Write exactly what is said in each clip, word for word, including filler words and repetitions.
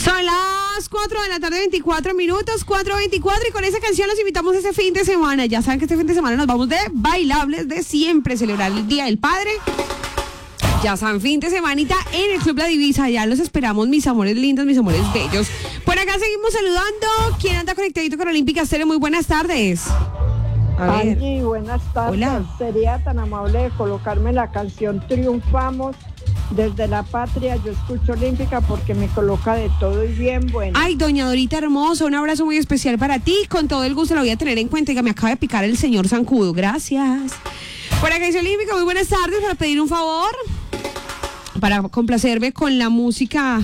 Son las cuatro de la tarde, veinticuatro minutos, cuatro veinticuatro, y con esa canción los invitamos este fin de semana. Ya saben que este fin de semana nos vamos de bailables de siempre, celebrar el Día del Padre. Ya saben, fin de semanita en el Club La Divisa. Ya los esperamos, mis amores lindos, mis amores bellos. Por acá seguimos saludando. ¿Quién anda conectadito con Olímpica Estéreo? Muy buenas tardes. A ver. Angie, buenas tardes. Hola. Sería tan amable de colocarme la canción Triunfamos desde la Patria. Yo escucho Olímpica porque me coloca de todo y bien bueno. Ay, doña Dorita hermosa, un abrazo muy especial para ti. Con todo el gusto lo voy a tener en cuenta. Que me acaba de picar el señor Zancudo. Gracias. Por acá dice Olímpica, muy buenas tardes. Para pedir un favor, para complacerme con la música.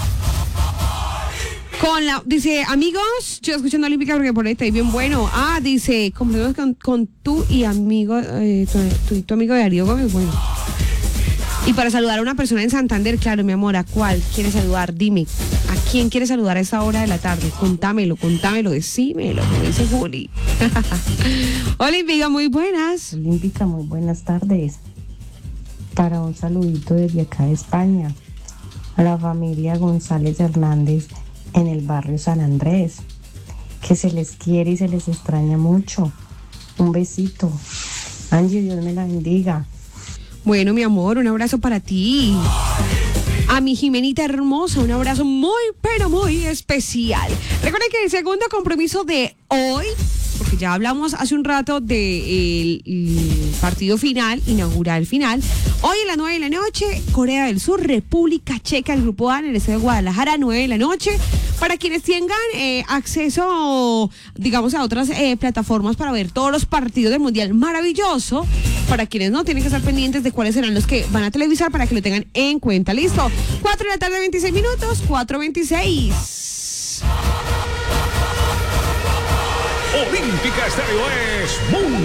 Con la, dice, amigos, yo escuchando Olímpica porque por ahí está bien bueno. Ah, dice, complacemos con, con tú y amigo, eh, tu, tu, tu amigo Darío Gómez, bueno. Y para saludar a una persona en Santander, claro, mi amor, ¿a cuál quieres saludar? Dime, ¿a quién quieres saludar a esa hora de la tarde? Contámelo, contámelo, decímelo, como dice Juli. Olímpica, muy buenas. Olímpica, muy buenas tardes. Para un saludito desde acá de España, a la familia González Hernández en el barrio San Andrés, que se les quiere y se les extraña mucho. Un besito. Angie, Dios me la bendiga. Bueno, mi amor, un abrazo para ti. A mi Jimenita hermosa, un abrazo muy, pero muy especial. Recuerden que el segundo compromiso de hoy, porque ya hablamos hace un rato del de partido final, inaugural final. Hoy a las nueve de la noche, Corea del Sur, República Checa, el grupo A en el estadio de Guadalajara, nueve de la noche. Para quienes tengan eh, acceso, digamos, a otras eh, plataformas para ver todos los partidos del Mundial, maravilloso. Para quienes no, tienen que estar pendientes de cuáles serán los que van a televisar para que lo tengan en cuenta. ¿Listo? cuatro de la tarde, veintiséis minutos, cuatro veintiséis. Olímpica Estéreo es